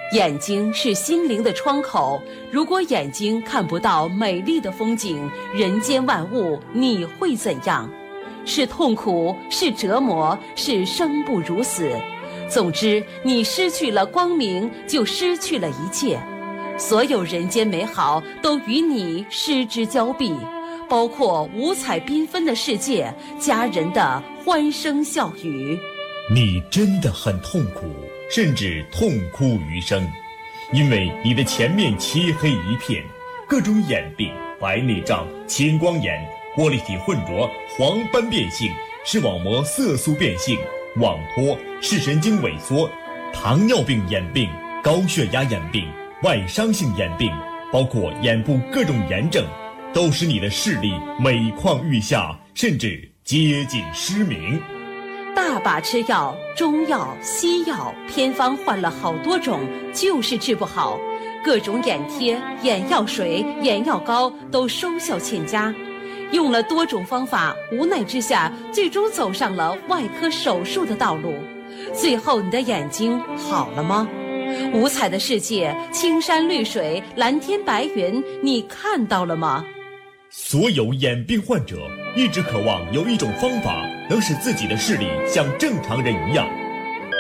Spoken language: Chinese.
眼睛是心灵的窗口，如果眼睛看不到美丽的风景，人间万物，你会怎样？是痛苦，是折磨，是生不如死。总之，你失去了光明，就失去了一切。所有人间美好都与你失之交臂，包括五彩缤纷的世界，家人的欢声笑语。 你真的很痛苦，甚至痛哭余生，因为你的前面漆黑一片，各种眼病、白内障、青光眼、玻璃体混浊、黄斑变性、视网膜色素变性、网脱、视神经萎缩、糖尿病眼病、高血压眼病、外伤性眼病，包括眼部各种炎症，都使你的视力每况愈下，甚至接近失明。 大把吃药，中药、西药，偏方换了好多种，就是治不好。各种眼贴、眼药水、眼药膏都收效欠佳。用了多种方法，无奈之下，最终走上了外科手术的道路。最后，你的眼睛好了吗？五彩的世界，青山绿水，蓝天白云，你看到了吗？ 所有眼病患者一直渴望有一种方法能使自己的视力像正常人一样